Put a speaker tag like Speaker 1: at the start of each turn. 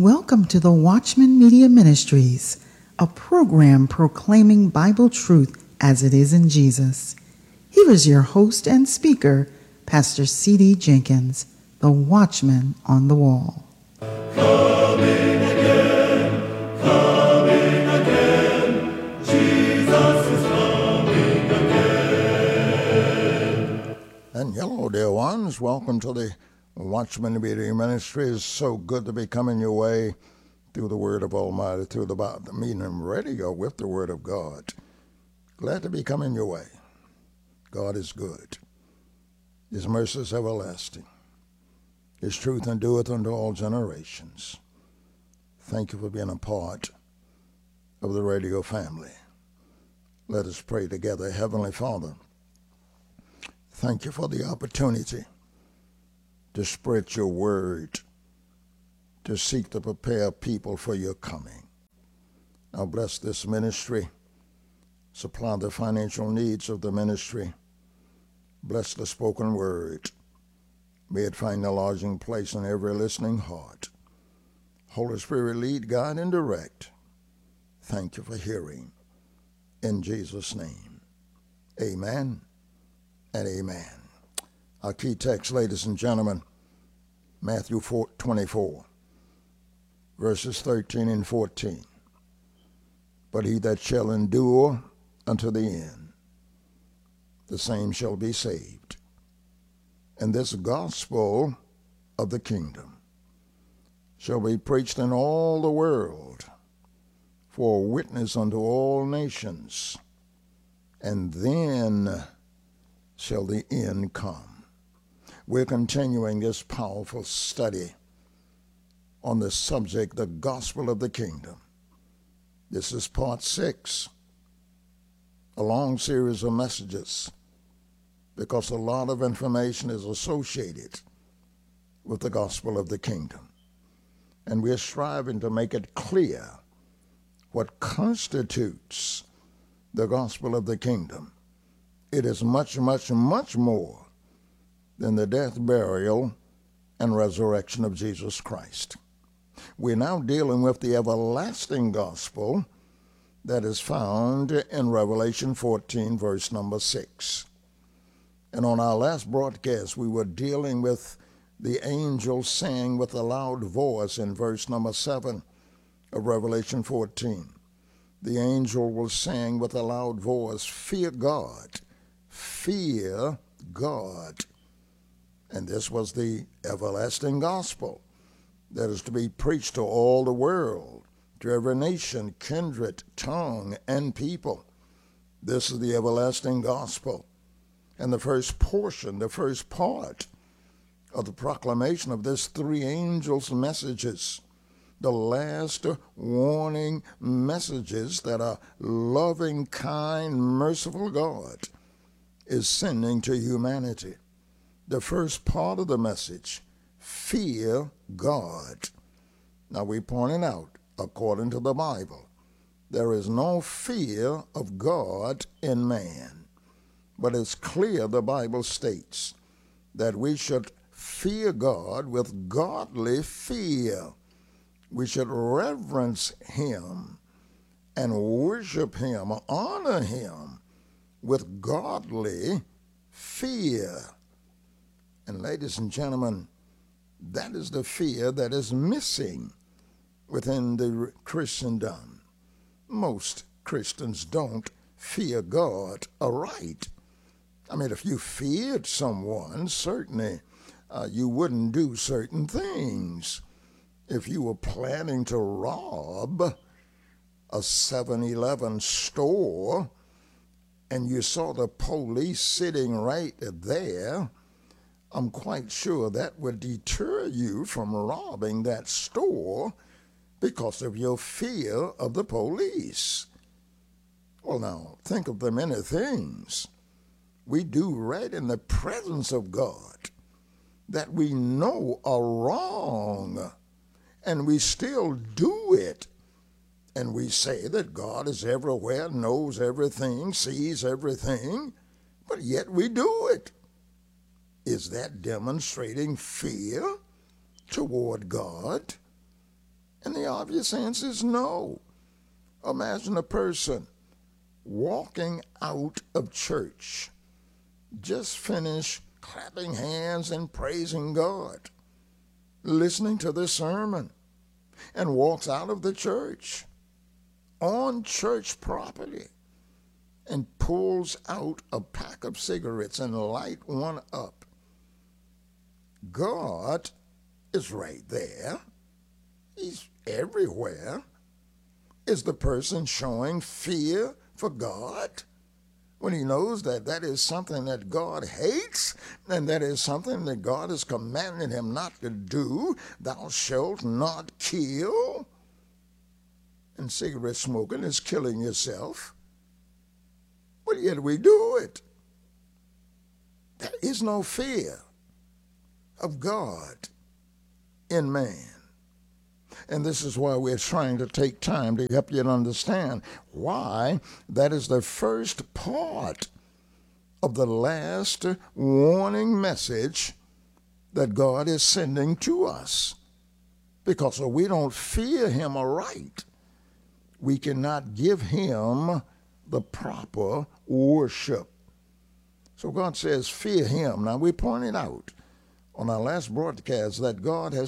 Speaker 1: Welcome to the Watchman Media Ministries, a program proclaiming Bible truth as it is in Jesus. Here is your host and speaker, Pastor C.D. Jenkins, the Watchman on the Wall.
Speaker 2: Coming again, Jesus is coming again.
Speaker 3: And hello, dear ones. Welcome to the Watchman Media Ministry. It's so good to be coming your way through the Word of Almighty, through the meaning radio with the Word of God. Glad to be coming your way. God is good. His mercy is everlasting. His truth endureth unto all generations. Thank you for being a part of the radio family. Let us pray together. Heavenly Father, thank you for the opportunity to spread your word, to seek to prepare people for your coming. Now bless this ministry, supply the financial needs of the ministry, bless the spoken word. May it find a lodging place in every listening heart. Holy Spirit, lead, guide, and direct. Thank you for hearing. In Jesus' name, amen and amen. Our key text, ladies and gentlemen, Matthew 24, verses 13 and 14. But he that shall endure unto the end, the same shall be saved. And this gospel of the kingdom shall be preached in all the world for a witness unto all nations, and then shall the end come. We're continuing this powerful study on the subject, the gospel of the kingdom. This is part 6, a long series of messages, because a lot of information is associated with the gospel of the kingdom. And we're striving to make it clear what constitutes the gospel of the kingdom. It is much, much, much more than the death, burial, and resurrection of Jesus Christ. We're now dealing with the everlasting gospel that is found in Revelation 14, verse number 6. And on our last broadcast, we were dealing with the angel saying with a loud voice in verse number 7 of Revelation 14. The angel was saying with a loud voice, "Fear God, fear God." And this was the everlasting gospel that is to be preached to all the world, to every nation, kindred, tongue, and people. This is the everlasting gospel. And the first portion, the first part of the proclamation of this three angels' messages, the last warning messages that a loving, kind, merciful God is sending to humanity. The first part of the message, fear God. Now we pointed out, according to the Bible, there is no fear of God in man. But it's clear the Bible states that we should fear God with godly fear. We should reverence him and worship him, honor him with godly fear. And ladies and gentlemen, that is the fear that is missing within the Christendom. Most Christians don't fear God aright. I mean, if you feared someone, certainly you wouldn't do certain things. If you were planning to rob a 7-Eleven store and you saw the police sitting right there, I'm quite sure that would deter you from robbing that store because of your fear of the police. Well, now, think of the many things we do right in the presence of God that we know are wrong, and we still do it. And we say that God is everywhere, knows everything, sees everything, but yet we do it. Is that demonstrating fear toward God? the obvious answer is no. Imagine a person walking out of church, just finished clapping hands and praising God, listening to the sermon, and walks out of the church on church property and pulls out a pack of cigarettes and light one up. God is right there. He's everywhere. Is the person showing fear for God when he knows that that is something that God hates and that is something that God has commanded him not to do? Thou shalt not kill. And cigarette smoking is killing yourself. But yet we do it. There is no fear of God in man. And this is why we're trying to take time to help you to understand why that is the first part of the last warning message that God is sending to us. Because if we don't fear him aright, we cannot give him the proper worship. So God says, fear him. Now, we pointed out on our last broadcast that God has